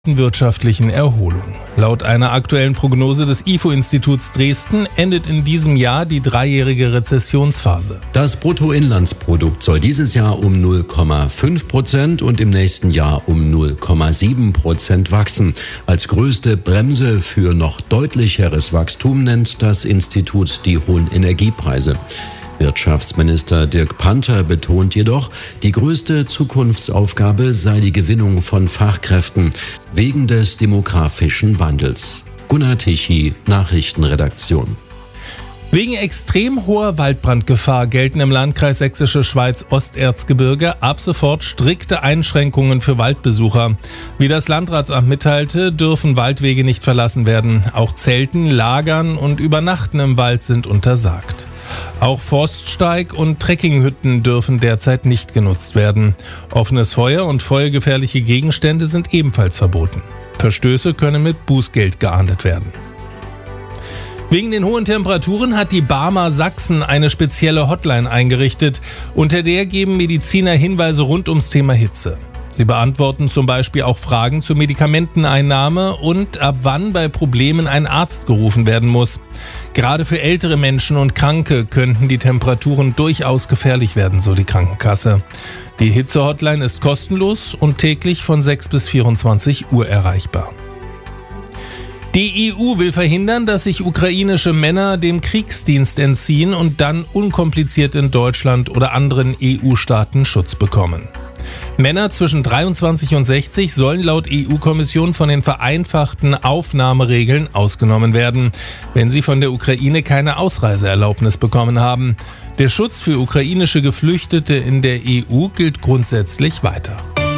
wirtschaftlichen Erholung. Laut einer aktuellen Prognose des IFO-Instituts Dresden endet in diesem Jahr die dreijährige Rezessionsphase. Das Bruttoinlandsprodukt soll dieses Jahr um 0,5% und im nächsten Jahr um 0,7% wachsen. Als größte Bremse für noch deutlicheres Wachstum nennt das Institut die hohen Energiepreise. Wirtschaftsminister Dirk Panther betont jedoch, die größte Zukunftsaufgabe sei die Gewinnung von Fachkräften wegen des demografischen Wandels. Gunnar Tichy, Nachrichtenredaktion. Wegen extrem hoher Waldbrandgefahr gelten im Landkreis Sächsische Schweiz-Osterzgebirge ab sofort strikte Einschränkungen für Waldbesucher. Wie das Landratsamt mitteilte, dürfen Waldwege nicht verlassen werden. Auch Zelten, Lagern und Übernachten im Wald sind untersagt. Auch Forststeig- und Trekkinghütten dürfen derzeit nicht genutzt werden. Offenes Feuer und feuergefährliche Gegenstände sind ebenfalls verboten. Verstöße können mit Bußgeld geahndet werden. Wegen den hohen Temperaturen hat die Barmer Sachsen eine spezielle Hotline eingerichtet, unter der geben Mediziner Hinweise rund ums Thema Hitze. Sie beantworten zum Beispiel auch Fragen zur Medikamenteneinnahme und ab wann bei Problemen ein Arzt gerufen werden muss. Gerade für ältere Menschen und Kranke könnten die Temperaturen durchaus gefährlich werden, so die Krankenkasse. Die Hitze-Hotline ist kostenlos und täglich von 6 bis 24 Uhr erreichbar. Die EU will verhindern, dass sich ukrainische Männer dem Kriegsdienst entziehen und dann unkompliziert in Deutschland oder anderen EU-Staaten Schutz bekommen. Männer zwischen 23 und 60 sollen laut EU-Kommission von den vereinfachten Aufnahmeregeln ausgenommen werden, wenn sie von der Ukraine keine Ausreiseerlaubnis bekommen haben. Der Schutz für ukrainische Geflüchtete in der EU gilt grundsätzlich weiter.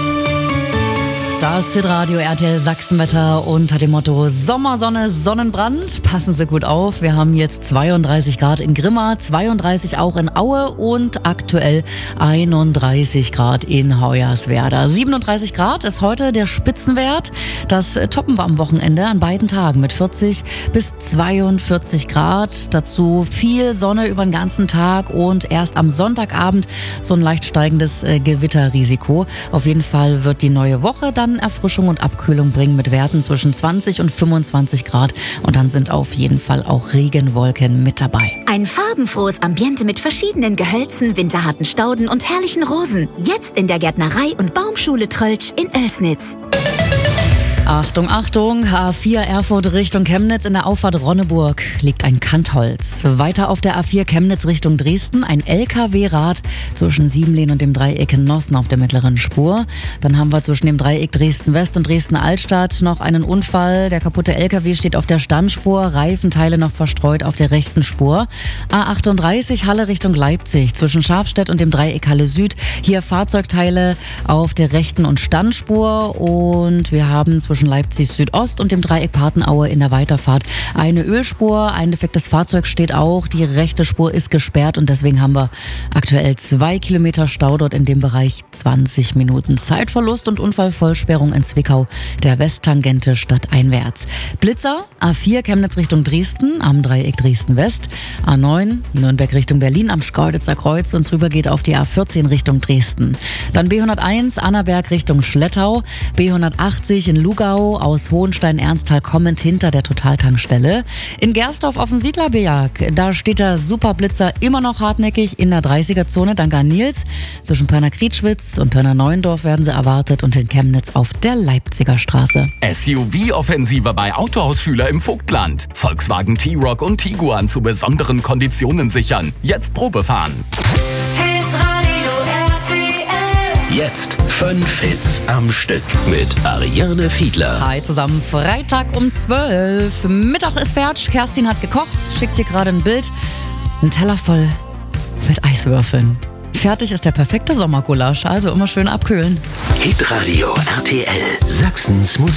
Das ist Radio RTL Sachsenwetter unter dem Motto Sommersonne, Sonnenbrand. Passen Sie gut auf, wir haben jetzt 32 Grad in Grimma, 32 auch in Aue und aktuell 31 Grad in Hoyerswerda. 37 Grad ist heute der Spitzenwert. Das toppen wir am Wochenende an beiden Tagen mit 40 bis 42 Grad. Dazu viel Sonne über den ganzen Tag und erst am Sonntagabend so ein leicht steigendes Gewitterrisiko. Auf jeden Fall wird die neue Woche dann Erfrischung und Abkühlung bringen mit Werten zwischen 20 und 25 Grad. Und dann sind auf jeden Fall auch Regenwolken mit dabei. Ein farbenfrohes Ambiente mit verschiedenen Gehölzen, winterharten Stauden und herrlichen Rosen. Jetzt in der Gärtnerei- und Baumschule Tröltsch in Oelsnitz. Achtung, Achtung, A4 Erfurt Richtung Chemnitz in der Auffahrt Ronneburg liegt ein Kantholz. Weiter auf der A4 Chemnitz Richtung Dresden ein LKW-Rad zwischen Siebenlehn und dem Dreieck Nossen auf der mittleren Spur. Dann haben wir zwischen dem Dreieck Dresden-West und Dresden-Altstadt noch einen Unfall. Der kaputte LKW steht auf der Standspur, Reifenteile noch verstreut auf der rechten Spur. A38 Halle Richtung Leipzig zwischen Schafstedt und dem Dreieck Halle Süd. Hier Fahrzeugteile auf der rechten und Standspur und wir haben zwischen Leipzig Südost und dem Dreieck Patenaue in der Weiterfahrt eine Ölspur. Ein defektes Fahrzeug steht auch. Die rechte Spur ist gesperrt und deswegen haben wir aktuell 2 Kilometer Stau dort in dem Bereich, 20 Minuten Zeitverlust und Unfallvollsperrung in Zwickau, der Westtangente stadteinwärts. Blitzer, A4 Chemnitz Richtung Dresden am Dreieck Dresden-West, A9 Nürnberg Richtung Berlin am Schkeuditzer Kreuz und es rübergeht auf die A14 Richtung Dresden. Dann B101 Annaberg Richtung Schlettau, B180 in Lugau aus Hohenstein-Ernsthal kommend hinter der Totaltankstelle. In Gersdorf auf dem Siedlerberg, da steht der Superblitzer immer noch hartnäckig in der 30er-Zone, dank an Nils. Zwischen Pirna-Krietschwitz und Pirna-Neuendorf werden sie erwartet und in Chemnitz auf der Leipziger Straße. SUV-Offensive bei Autohausschüler im Vogtland. Volkswagen T-Roc und Tiguan zu besonderen Konditionen sichern. Jetzt Probefahren. Jetzt 5 Hits am Stück mit Ariane Fiedler. Hi zusammen, Freitag um 12. Mittag ist fertig, Kerstin hat gekocht, schickt dir gerade ein Bild. Ein Teller voll mit Eiswürfeln. Fertig ist der perfekte Sommergulasch, also immer schön abkühlen. Hitradio RTL, Sachsens Musik.